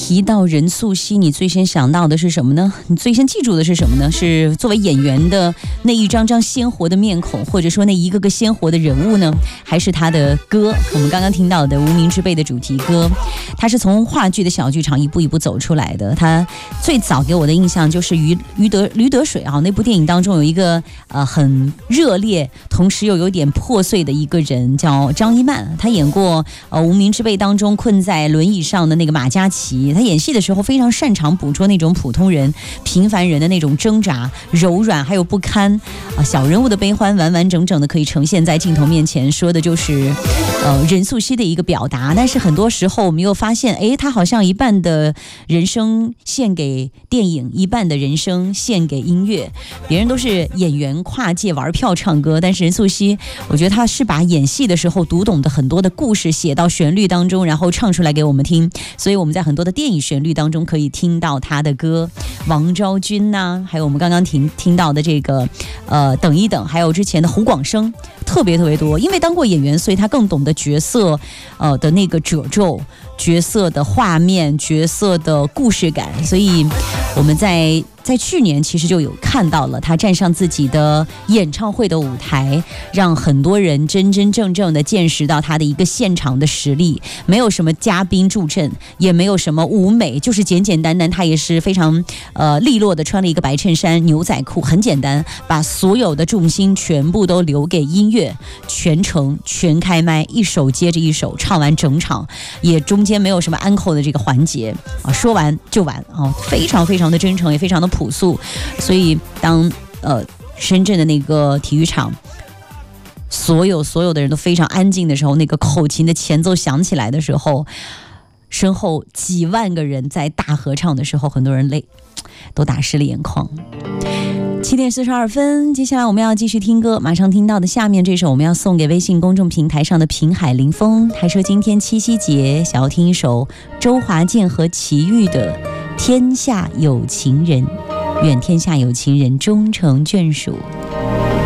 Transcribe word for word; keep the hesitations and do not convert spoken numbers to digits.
提到任素汐，你最先想到的是什么呢？你最先记住的是什么呢？是作为演员的那一张张鲜活的面孔，或者说那一个个鲜活的人物呢？还是他的歌？我们刚刚听到的《无名之辈》的主题歌，他是从话剧的小剧场一步一步走出来的。他最早给我的印象就是于于德驴得水啊，那部电影当中有一个呃很热烈，同时又有点破碎的一个人，叫张一曼。他演过呃《无名之辈》当中困在轮椅上的那个马嘉祺。他演戏的时候非常擅长捕捉那种普通人、平凡人的那种挣扎、柔软还有不堪啊，小人物的悲欢完完整整的可以呈现在镜头面前，说的就是呃任素汐的一个表达。但是很多时候我们又发现，哎，他好像一半的人生献给电影，一半的人生献给音乐。别人都是演员跨界玩票唱歌，但是任素汐，我觉得他是把演戏的时候读懂的很多的故事写到旋律当中，然后唱出来给我们听。所以我们在很多的电影旋律当中可以听到他的歌，王昭君呐、啊，还有我们刚刚听听到的这个呃等一等，还有之前的胡广生，特别特别多。因为当过演员，所以他更懂得角色呃的那个褶皱，角色的画面，角色的故事感。所以我们在在去年其实就有看到了他站上自己的演唱会的舞台，让很多人真真正正的见识到他的一个现场的实力。没有什么嘉宾助阵，也没有什么舞美，就是简简单单，他也是非常呃利落的穿了一个白衬衫牛仔裤，很简单，把所有的重心全部都留给音乐，全程全开麦，一首接着一首唱完整场，也中间没有什么安扣的这个环节啊，说完就完啊，非常非常的真诚，也非常的朴素。所以当呃深圳的那个体育场所有所有的人都非常安静的时候，那个口琴的前奏响起来的时候，身后几万个人在大合唱的时候，很多人泪都打湿了眼眶。七点四十二分，接下来我们要继续听歌。马上听到的下面这首，我们要送给微信公众平台上的平海林峰。他说今天七夕节，想要听一首周华健和齐豫的《天下有情人》，愿天下有情人终成眷属。